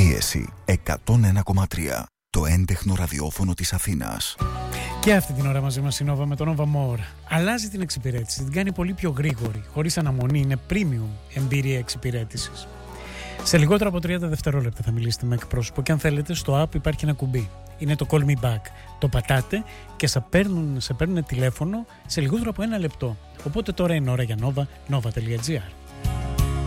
Πίεση 101,3. Το έντεχνο ραδιόφωνο της Αθήνας. Και αυτή την ώρα μαζί μας η Nova με το Nova More. Αλλάζει την εξυπηρέτηση, την κάνει πολύ πιο γρήγορη, χωρίς αναμονή, είναι premium εμπειρία εξυπηρέτησης. Σε λιγότερο από 30 δευτερόλεπτα θα μιλήσετε με εκπρόσωπο και αν θέλετε στο app υπάρχει ένα κουμπί. Είναι το Call Me Back. Το πατάτε και σε παίρνουν τηλέφωνο σε λιγότερο από 1 λεπτό. Οπότε τώρα είναι ώρα για Nova, nova.gr.